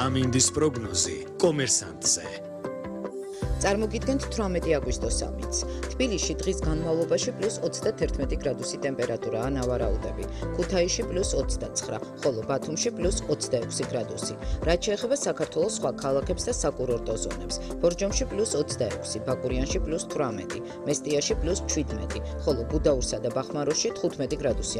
ამინდის პროგნოზი კომერსანტზე. წარმოგიდგენთ 18 აგვისტოს ამიტს. თბილისში დღის განმავლობაში +31 გრადუსი ტემპერატურაა ნავარაუდები. ქუთაისში +29, ხოლო ბათუმში +26 გრადუსი. რაც შეეხება საქართველოს სხვა ქალაქებს და საკურორტო ზონებს. ბორჯომში +26, ბაკურიანში +18, მესტიაში +17, ხოლო გუდაურსა და ბახმაროში 15 გრადუსი.